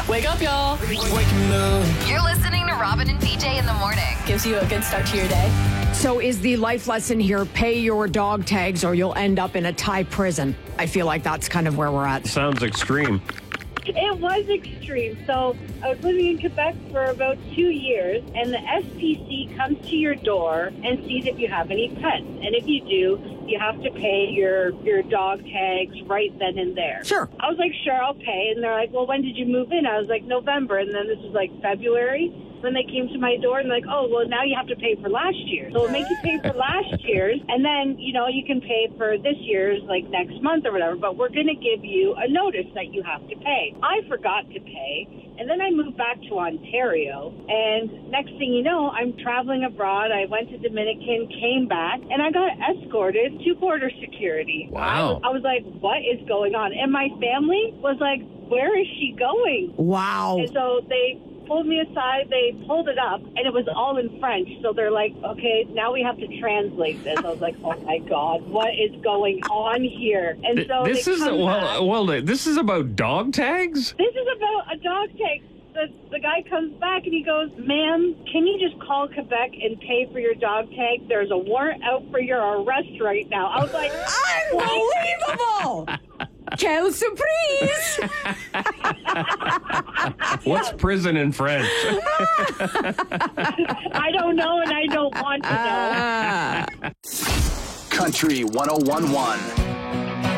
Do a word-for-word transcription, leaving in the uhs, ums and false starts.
Wake up, y'all. You're listening to Robin and B J in the morning. Gives you a good start to your day. So is the life lesson here, pay your dog tags or you'll end up in a Thai prison? I feel like that's kind of where we're at. Sounds extreme. It was extreme. So I was living in Quebec for about two years, and the S P C comes to your door and sees if you have any pets. And if you do, you have to pay your, your dog tags right then and there. Sure. I was like, sure, I'll pay. And they're like, well, when did you move in? I was like, November. And then this was like February. When they came to my door and like, oh, well, now you have to pay for last year. So we'll make you pay for last year's, and then, you know, you can pay for this year's, like, next month or whatever, but we're going to give you a notice that you have to pay. I forgot to pay, and then I moved back to Ontario, and next thing you know, I'm traveling abroad. I went to Dominican, came back, and I got escorted to border security. Wow. I was, I was like, what is going on? And my family was like, where is she going? Wow. And so they pulled me aside, they pulled it up, and it was all in French. So they're like, okay, now we have to translate this. I was like, oh my God, what is going on here? And so This they is come well, back. well. This is about dog tags. This is about a dog tag. The, the guy comes back and he goes, ma'am, can you just call Quebec and pay for your dog tag? There's a warrant out for your arrest right now. I was like, Unbelievable! Quelle surprise! What's prison in French? I don't know and I don't want to know. Ah. Country one oh one one.